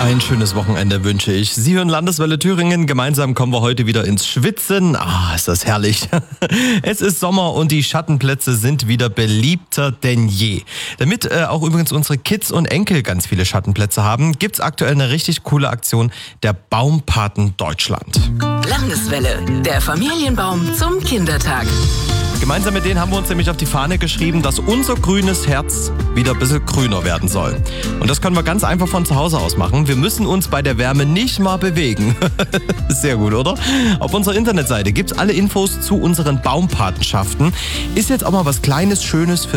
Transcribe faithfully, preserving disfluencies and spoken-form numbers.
Ein schönes Wochenende wünsche ich. Sie hören Landeswelle Thüringen. Gemeinsam kommen wir heute wieder ins Schwitzen. Ah, ist das herrlich. Es ist Sommer und die Schattenplätze sind wieder beliebter denn je. Damit äh, auch übrigens unsere Kids und Enkel ganz viele Schattenplätze haben, gibt's aktuell eine richtig coole Aktion, der Baumpaten Deutschland. Landeswelle, der Familienbaum zum Kindertag. Gemeinsam mit denen haben wir uns nämlich auf die Fahne geschrieben, dass unser grünes Herz wieder ein bisschen grüner werden soll. Und das können wir ganz einfach von zu Hause aus machen. Wir müssen uns bei der Wärme nicht mal bewegen. Sehr gut, oder? Auf unserer Internetseite gibt's alle Infos zu unseren Baumpatenschaften. Ist jetzt auch mal was Kleines, Schönes für